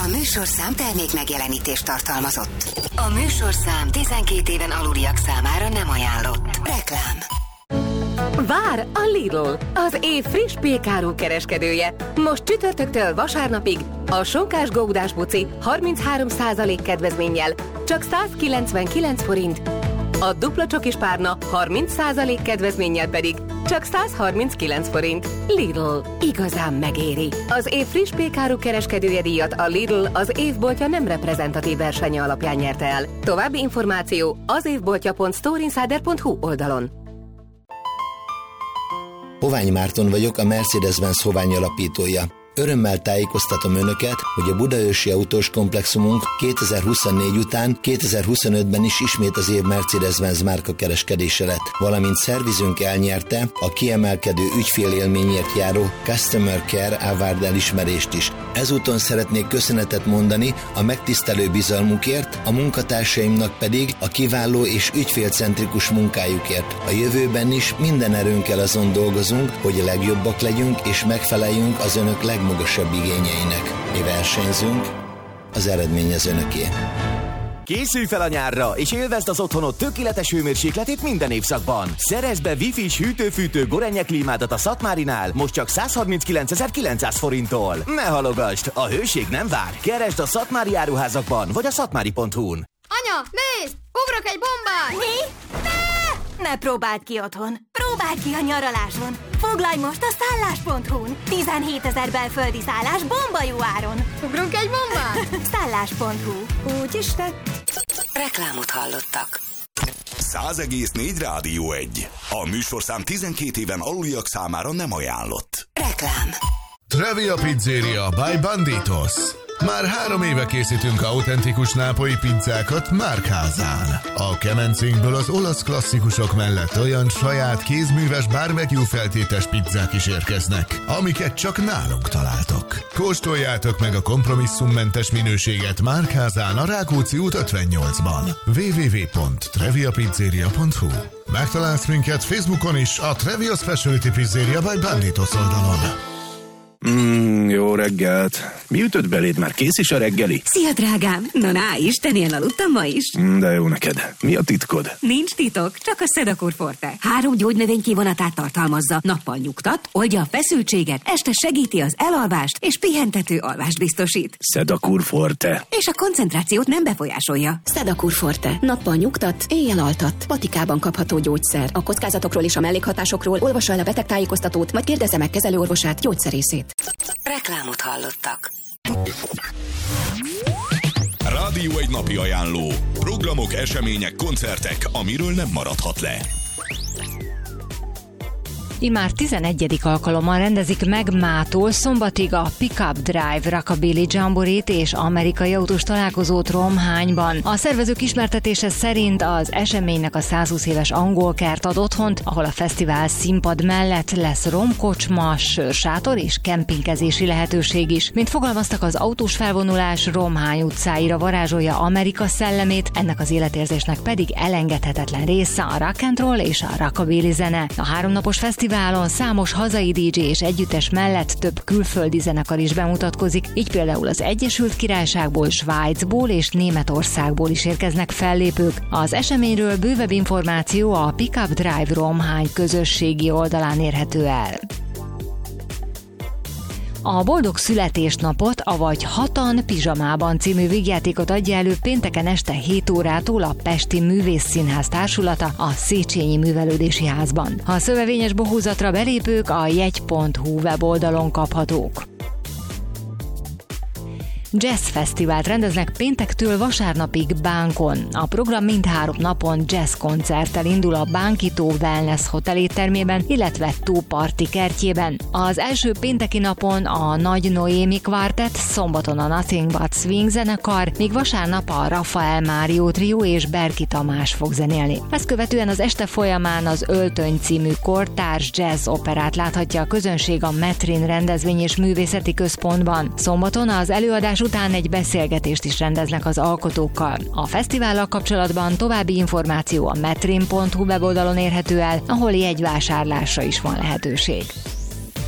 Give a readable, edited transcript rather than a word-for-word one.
műsorszám termék megjelenítést tartalmazott. A műsorszám 12 éven aluliak számára nem ajánlott. Reklám. Vár a Lidl, az év friss pékáru kereskedője. Most csütörtöktől vasárnapig a sonkás góudás buci 33% kedvezménnyel, csak 199 forint. A dupla csokis párna 30% kedvezménnyel pedig csak 139 forint. Lidl, igazán megéri. Az év friss pékáru kereskedője díjat a Lidl az évboltja nem reprezentatív versenye alapján nyerte el. További információ az évboltja.storeinsider.hu oldalon. Hoványi Márton vagyok, a Mercedes-Benz Hoványi alapítója. Örömmel tájékoztatom Önöket, hogy a budaörsi autós komplexumunk 2024 után 2025-ben is ismét az év Mercedes-Benz márka kereskedése lett, valamint szervizünk elnyerte a kiemelkedő ügyfélélményért járó Customer Care Award elismerést is. Ezúton szeretnék köszönetet mondani a megtisztelő bizalmukért, a munkatársaimnak pedig a kiváló és ügyfélcentrikus munkájukért. A jövőben is minden erőnkkel azon dolgozunk, hogy a legjobbak legyünk és megfeleljünk az Önök legmagasabb igényeinek. Mi versenyzünk, az eredmény az Önöké. Készülj fel a nyárra, és élvezd az otthonod tökéletes hőmérsékletét minden évszakban. Szerezd be Wi-Fi-s hűtő-fűtő Gorenje klímádat a Szatmárinál, most csak 139.900 forinttól. Ne halogasd, a hőség nem vár. Keresd a Szatmári áruházakban, vagy a szatmári.hu-n. Anya, nézd! Ugrok egy bombát! Mi? Ne próbáld ki otthon, próbáld ki a nyaraláson. Foglalj most a szállás.hu-n. 17 000 belföldi szállás bomba jó áron. Ugrunk egy bombát? Szállás.hu. Úgyis tett. Reklámot hallottak. 100,4 Rádió 1. A műsorszám 12 éven aluliak számára nem ajánlott. Reklám. Travia Pizzeria by Banditos. Már 3 éve készítünk autentikus nápolyi pizzákat Márkházán. A kemencénkből az olasz klasszikusok mellett olyan saját kézműves barbecue feltétes pizzák is érkeznek, amiket csak nálunk találtok. Kóstoljátok meg a kompromisszummentes minőséget Márkházán a Rákóczi út 58-ban. www.treviapizzeria.hu. Megtalálsz minket Facebookon is a Travia Specialty Pizzeria by Banditos oldalon. Jó reggelt. Mi ütött beléd? Már kész is a reggeli? Szia, drágám! Na, Istennél aludtam ma is. De jó neked. Mi a titkod? Nincs titok, csak a Sedakur Forte. 3 gyógynövény kivonatát tartalmazza. Nappal nyugtat, oldja a feszültséget, este segíti az elalvást, és pihentető alvást biztosít. Sedakur Forte. És a koncentrációt nem befolyásolja. Sedakur Forte. Nappal nyugtat, éjjel altat. Patikában kapható gyógyszer. A kockázatokról és a mellékhatásokról olvassa el a betegtájékoztatót, majd kérdezze meg kezelőorvosát, gyógyszerészét. Reklámot hallottak. Rádió egy napi ajánló. Programok, események, koncertek, amiről nem maradhat le. Immár 11. alkalommal rendezik meg mától szombatig a Pickup Drive Rockabilly Jamboree-t és amerikai autós találkozót Romhányban. A szervezők ismertetése szerint az eseménynek a 120 éves angol kert ad otthont, ahol a fesztivál színpad mellett lesz romkocsma, sörsátor és kempingkezési lehetőség is. Mint fogalmaztak, az autós felvonulás Romhány utcáira varázsolja Amerika szellemét, ennek az életérzésnek pedig elengedhetetlen része a rock and roll és a rockabilly zene. A 3 napos fesztiválon számos hazai DJ és együttes mellett több külföldi zenekar is bemutatkozik, így például az Egyesült Királyságból, Svájcból és Németországból is érkeznek fellépők. Az eseményről bővebb információ a Pickup Drive Romhány közösségi oldalán érhető el. A Boldog születésnapot, avagy Hatan pizsamában című vígjátékot adja elő pénteken este 7 órától a Pesti Művészszínház társulata a Széchenyi Művelődési Házban. A szövevényes bohózatra belépők a jegy.hu weboldalon kaphatók. Jazz fesztivált rendeznek péntektől vasárnapig Bánkon. A program mindhárom napon jazz koncerttel indul a Bánkító Wellness Hotel éttermében, illetve Tóparti kertjében. Az első pénteki napon a Nagy Noémi Kvartett, szombaton a Nothing But Swing zenekar, míg vasárnap a Rafael Mário Trio és Berki Tamás fog zenélni. Ezt követően az este folyamán az Öltöny című kortárs jazz operát láthatja a közönség a Metrin rendezvény és művészeti központban. Szombaton az előadás után egy beszélgetést is rendeznek az alkotókkal. A fesztivállal kapcsolatban további információ a metrin.hu weboldalon érhető el, ahol jegyvásárlásra is van lehetőség.